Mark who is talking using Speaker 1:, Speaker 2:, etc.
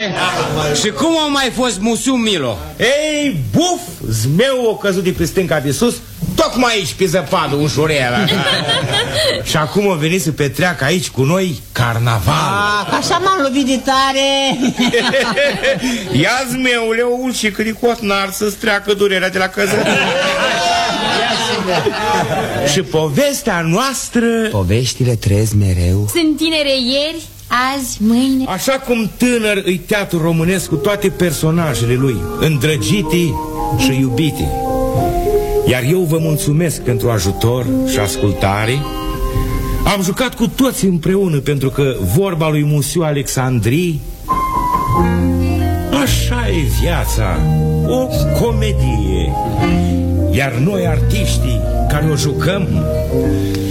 Speaker 1: Și cum a mai fost Musiu Milo?
Speaker 2: Ei, buf, zmeu a căzut de pe stânca de sus, tocmai aici pe zăpadă, ușurel. Și acum a venit să petreacă aici cu noi carnaval.
Speaker 3: Așa m-am lovit de tare.
Speaker 2: Ia zmeule, o ulcică de cotnar să-ți treacă durerea de la căzătură. Și povestea noastră...
Speaker 1: Poveștile trăiesc mereu.
Speaker 4: Sunt tinere ieri, azi, mâine.
Speaker 2: Așa cum tânăr îi teatru românesc cu toate personajele lui, îndrăgite și iubite. Iar eu vă mulțumesc pentru ajutor și ascultare. Am jucat cu toți împreună pentru că vorba lui Musiu Alexandrii, așa e viața, o comedie. Iar noi, artiștii care o jucăm,